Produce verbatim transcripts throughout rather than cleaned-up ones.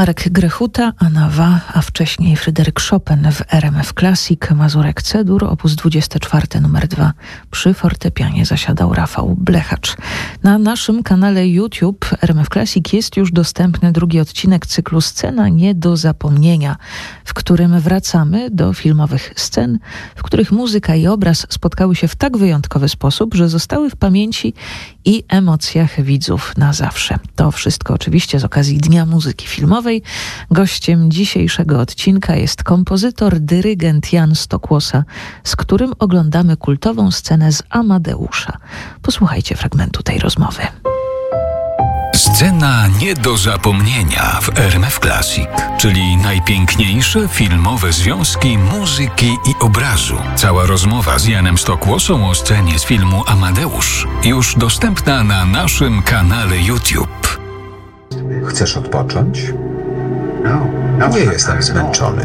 Marek Grechuta, Anna Wa, a wcześniej Fryderyk Chopin w R M F Classic, Mazurek C-dur, opus dwadzieścia cztery numer dwa. Przy fortepianie zasiadał Rafał Blechacz. Na naszym kanale YouTube R M F Classic jest już dostępny drugi odcinek cyklu Scena nie do zapomnienia, w którym wracamy do filmowych scen, w których muzyka i obraz spotkały się w tak wyjątkowy sposób, że zostały w pamięci i emocjach widzów na zawsze. To wszystko oczywiście z okazji Dnia Muzyki Filmowej. Gościem dzisiejszego odcinka jest kompozytor, dyrygent Jan Stokłosa, z którym oglądamy kultową scenę z Amadeusza. Posłuchajcie fragmentu tej rozmowy. Scena nie do zapomnienia w R M F Classic, czyli najpiękniejsze filmowe związki muzyki i obrazu. Cała rozmowa z Janem Stokłosą o scenie z filmu Amadeusz już dostępna na naszym kanale YouTube. Chcesz odpocząć? Nie jestem zmęczony.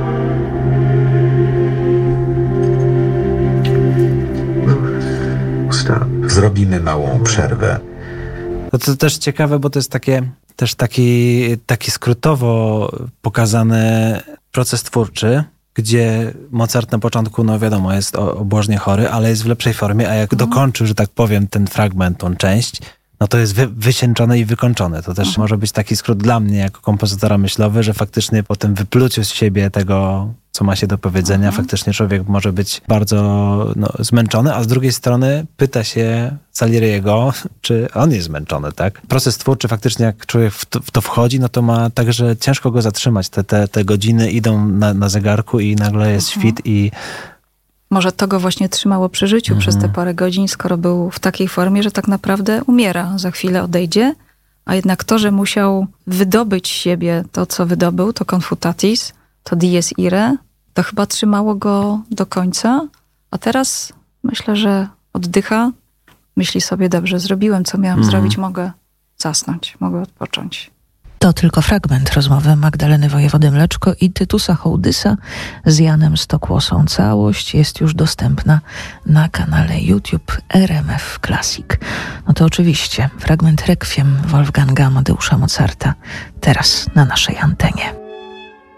Zrobimy małą przerwę. No to też ciekawe, bo to jest takie, też taki, taki skrótowo pokazany proces twórczy, gdzie Mozart na początku, no wiadomo, jest obłożnie chory, ale jest w lepszej formie, a jak mhm. dokończy, że tak powiem, ten fragment, tą część, no to jest wy, wycieńczone i wykończone. To też mhm. może być taki skrót dla mnie, jako kompozytora myślowy, że faktycznie po tym wypluciu z siebie tego, co ma się do powiedzenia, mhm. faktycznie człowiek może być bardzo no, zmęczony, a z drugiej strony pyta się Salieriego, czy on jest zmęczony, tak? Proces twórczy faktycznie, jak człowiek w to, w to wchodzi, no to ma tak, że ciężko go zatrzymać. Te, te, te godziny idą na, na zegarku i nagle jest mhm. świt i może to go właśnie trzymało przy życiu mhm. przez te parę godzin, skoro był w takiej formie, że tak naprawdę umiera. Za chwilę odejdzie, a jednak to, że musiał wydobyć z siebie to, co wydobył, to confutatis, to dies irae, to chyba trzymało go do końca, a teraz myślę, że oddycha, myśli sobie, dobrze, zrobiłem, co miałam mhm. zrobić, mogę zasnąć, mogę odpocząć. To tylko fragment rozmowy Magdaleny Wojewody-Mleczko i Tytusa Hołdysa z Janem Stokłosą. Całość jest już dostępna na kanale YouTube R M F Classic. No to oczywiście fragment Requiem Wolfganga Amadeusza Mozarta teraz na naszej antenie.